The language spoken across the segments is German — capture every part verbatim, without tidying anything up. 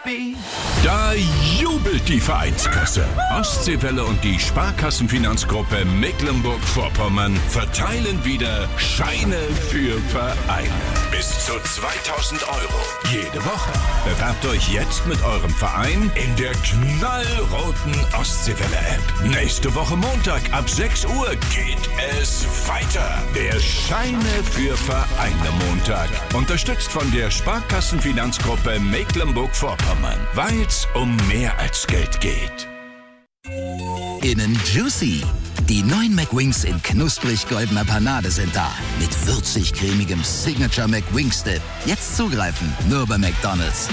happy. Da jubelt die Vereinskasse. Ostseewelle und die Sparkassenfinanzgruppe Mecklenburg-Vorpommern verteilen wieder Scheine für Vereine. Bis zu zweitausend Euro jede Woche. Bewerbt euch jetzt mit eurem Verein in der knallroten Ostseewelle-App. Nächste Woche Montag ab sechs Uhr geht es weiter. Der Scheine für Vereine Montag. Unterstützt von der Sparkassenfinanzgruppe Mecklenburg-Vorpommern. Weil's um mehr als Geld geht. Innen juicy. Die neuen McWings in knusprig goldener Panade sind da. Mit würzig-cremigem Signature McWings-Dip. Jetzt zugreifen, nur bei McDonald's.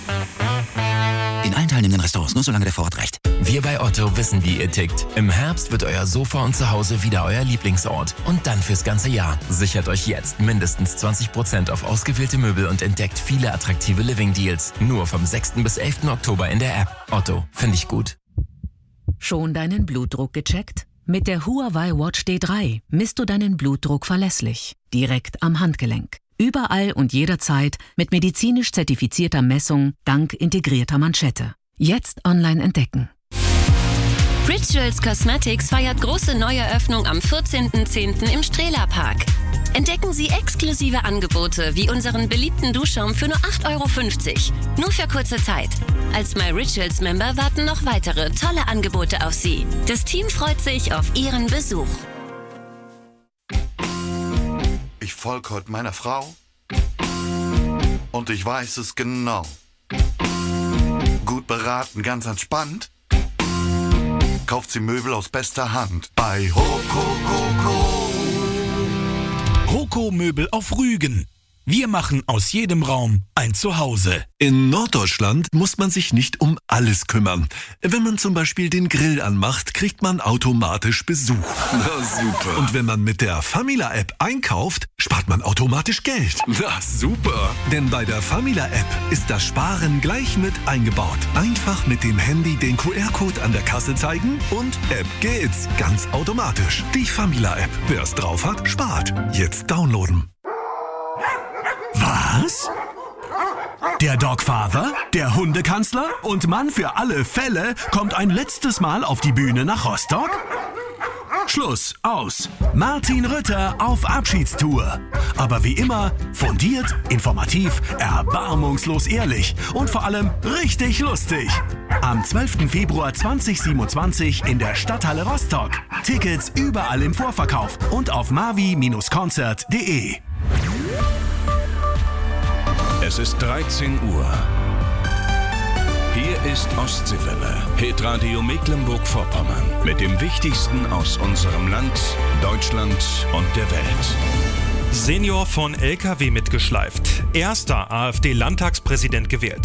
In allen teilnehmenden Restaurants, nur solange der Vorrat reicht. Wir bei Otto wissen, wie ihr tickt. Im Herbst wird euer Sofa und Zuhause wieder euer Lieblingsort. Und dann fürs ganze Jahr. Sichert euch jetzt mindestens zwanzig Prozent auf ausgewählte Möbel und entdeckt viele attraktive Living-Deals. Nur vom sechsten bis elften Oktober in der App. Otto, finde ich gut. Schon deinen Blutdruck gecheckt? Mit der Huawei Watch D drei misst du deinen Blutdruck verlässlich. Direkt am Handgelenk. Überall und jederzeit mit medizinisch zertifizierter Messung dank integrierter Manschette. Jetzt online entdecken. Rituals Cosmetics feiert große Neueröffnung am vierzehnten zehnten im Strehler-Park. Entdecken Sie exklusive Angebote wie unseren beliebten Duschschaum für nur acht Euro fünfzig. Nur für kurze Zeit. Als MyRituals-Member warten noch weitere tolle Angebote auf Sie. Das Team freut sich auf Ihren Besuch. Ich folge heute meiner Frau und ich weiß es genau. Gut beraten, ganz entspannt, kauft sie Möbel aus bester Hand bei Hokokoko. Hoko Möbel auf Rügen. Wir machen aus jedem Raum ein Zuhause. In Norddeutschland muss man sich nicht um alles kümmern. Wenn man zum Beispiel den Grill anmacht, kriegt man automatisch Besuch. Na super. Und wenn man mit der Famila-App einkauft, spart man automatisch Geld. Na super. Denn bei der Famila-App ist das Sparen gleich mit eingebaut. Einfach mit dem Handy den Q R-Code an der Kasse zeigen und App geht's. Ganz automatisch. Die Famila-App. Wer es drauf hat, spart. Jetzt downloaden. Was? Der Dogfather, der Hundekanzler und Mann für alle Fälle kommt ein letztes Mal auf die Bühne nach Rostock? Schluss, aus. Martin Rütter auf Abschiedstour. Aber wie immer, fundiert, informativ, erbarmungslos ehrlich und vor allem richtig lustig. Am zwölften Februar zweitausendsiebenundzwanzig in der Stadthalle Rostock. Tickets überall im Vorverkauf und auf mavi Bindestrich konzert punkt de. Es ist dreizehn Uhr. Hier ist Ostseewelle, Hitradio Mecklenburg-Vorpommern. Mit dem Wichtigsten aus unserem Land, Deutschland und der Welt. Senior von L K W mitgeschleift. Erster AfD-Landtagspräsident gewählt.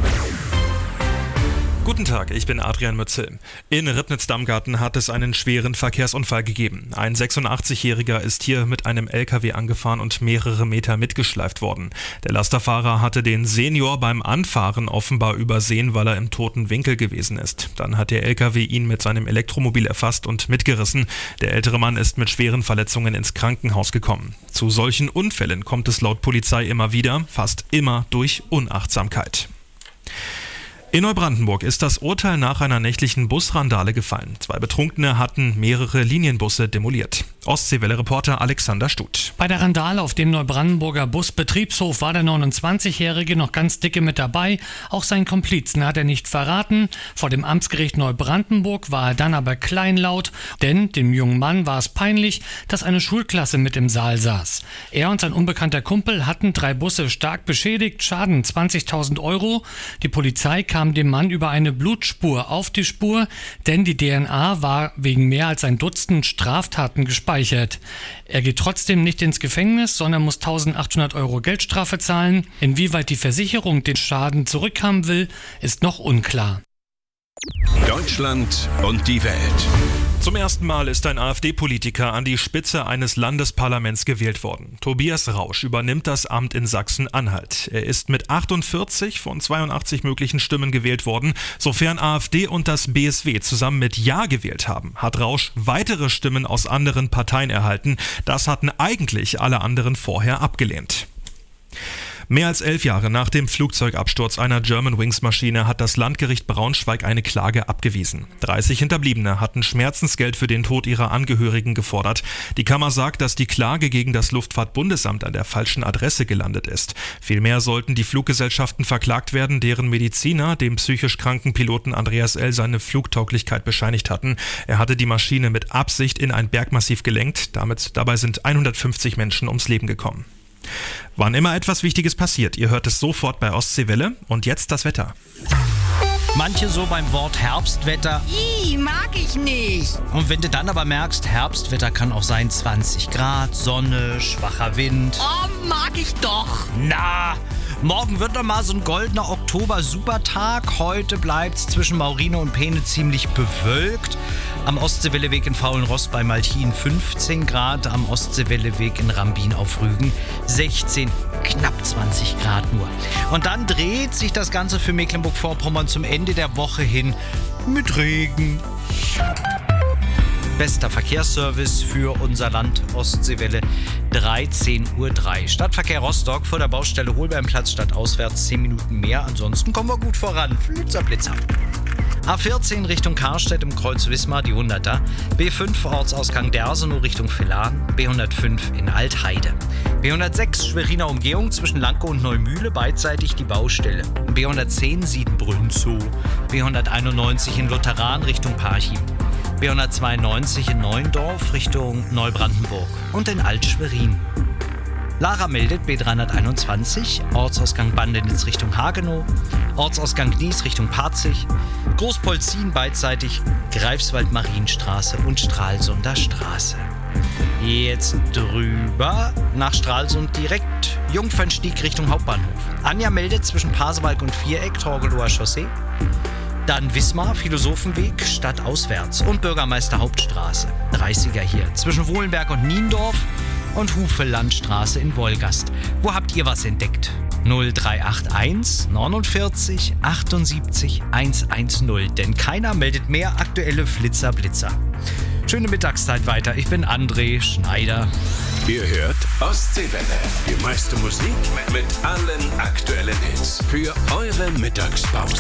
Guten Tag, ich bin Adrian Mützel. In Ribnitz-Damgarten hat es einen schweren Verkehrsunfall gegeben. Ein sechsundachtzig-Jähriger ist hier mit einem L K W angefahren und mehrere Meter mitgeschleift worden. Der Lasterfahrer hatte den Senior beim Anfahren offenbar übersehen, weil er im toten Winkel gewesen ist. Dann hat der L K W ihn mit seinem Elektromobil erfasst und mitgerissen. Der ältere Mann ist mit schweren Verletzungen ins Krankenhaus gekommen. Zu solchen Unfällen kommt es laut Polizei immer wieder, fast immer durch Unachtsamkeit. In Neubrandenburg ist das Urteil nach einer nächtlichen Busrandale gefallen. Zwei Betrunkene hatten mehrere Linienbusse demoliert. Ostseewelle-Reporter Alexander Stuth. Bei der Randale auf dem Neubrandenburger Busbetriebshof war der neunundzwanzigjährige noch ganz dicke mit dabei. Auch seinen Komplizen hat er nicht verraten. Vor dem Amtsgericht Neubrandenburg war er dann aber kleinlaut, denn dem jungen Mann war es peinlich, dass eine Schulklasse mit im Saal saß. Er und sein unbekannter Kumpel hatten drei Busse stark beschädigt, Schaden zwanzigtausend Euro. Die Polizei kam dem Mann über eine Blutspur auf die Spur, denn die D N A war wegen mehr als ein Dutzend Straftaten gespeichert. Er geht trotzdem nicht ins Gefängnis, sondern muss eintausendachthundert Euro Geldstrafe zahlen. Inwieweit die Versicherung den Schaden zurückhaben will, ist noch unklar. Deutschland und die Welt. Zum ersten Mal ist ein AfD-Politiker an die Spitze eines Landesparlaments gewählt worden. Tobias Rausch übernimmt das Amt in Sachsen-Anhalt. Er ist mit achtundvierzig von zweiundachtzig möglichen Stimmen gewählt worden. Sofern AfD und das B S W zusammen mit Ja gewählt haben, hat Rausch weitere Stimmen aus anderen Parteien erhalten. Das hatten eigentlich alle anderen vorher abgelehnt. Mehr als elf Jahre nach dem Flugzeugabsturz einer Germanwings-Maschine hat das Landgericht Braunschweig eine Klage abgewiesen. dreißig Hinterbliebene hatten Schmerzensgeld für den Tod ihrer Angehörigen gefordert. Die Kammer sagt, dass die Klage gegen das Luftfahrtbundesamt an der falschen Adresse gelandet ist. Vielmehr sollten die Fluggesellschaften verklagt werden, deren Mediziner dem psychisch kranken Piloten Andreas L. seine Flugtauglichkeit bescheinigt hatten. Er hatte die Maschine mit Absicht in ein Bergmassiv gelenkt. Damit, dabei sind hundertfünfzig Menschen ums Leben gekommen. Wann immer etwas Wichtiges passiert, ihr hört es sofort bei Ostseewelle. Und jetzt das Wetter. Manche so beim Wort Herbstwetter. Ih, mag ich nicht. Und wenn du dann aber merkst, Herbstwetter kann auch sein zwanzig Grad, Sonne, schwacher Wind. Oh, mag ich doch. Na, morgen wird noch mal so ein goldener Oktober-Supertag. Heute bleibt's zwischen Maurine und Peene ziemlich bewölkt. Am Ostseewelleweg in Faulenrost bei Malchin fünfzehn Grad, am Ostseewelleweg in Rambin auf Rügen sechzehn, knapp zwanzig Grad nur. Und dann dreht sich das Ganze für Mecklenburg-Vorpommern zum Ende der Woche hin mit Regen. Bester Verkehrsservice für unser Land Ostseewelle, dreizehn Uhr drei. Stadtverkehr Rostock vor der Baustelle Holbeinplatz stadtauswärts zehn Minuten mehr. Ansonsten kommen wir gut voran. Flitzer, Blitzer. A vierzehn Richtung Karstedt im Kreuz Wismar, die hunderter. B fünf Ortsausgang Dersenow Richtung Villahn. B hundertfünf in Altheide. B hundertsechs Schweriner Umgehung zwischen Lankow und Neumühle, beidseitig die Baustelle. B hundertzehn Siedenbrünzow. B hunderteinundneunzig in Lutheran Richtung Parchim. B hundertzweiundneunzig in Neuendorf Richtung Neubrandenburg und in Alt-Schwerin. Lara meldet B dreihunderteinundzwanzig, Ortsausgang Bandenitz Richtung Hagenow, Ortsausgang Gnies Richtung Parzig, Großpolzin beidseitig, Greifswald-Marienstraße und Stralsunder Straße. Jetzt drüber nach Stralsund direkt Jungfernstieg Richtung Hauptbahnhof. Anja meldet zwischen Pasewalk und Viereck, Torgelower Chaussee. Dann Wismar, Philosophenweg, stadtauswärts und Bürgermeister Hauptstraße. dreißiger hier zwischen Wohlenberg und Niendorf und Hufelandstraße in Wolgast. Wo habt ihr was entdeckt? null drei acht eins neunundvierzig achtundsiebzig hundertzehn, denn keiner meldet mehr aktuelle Flitzer Blitzer. Schöne Mittagszeit weiter. Ich bin André Schneider. Ihr hört Ostseewelle. Die meiste Musik mit allen aktuellen Hits für eure Mittagspause.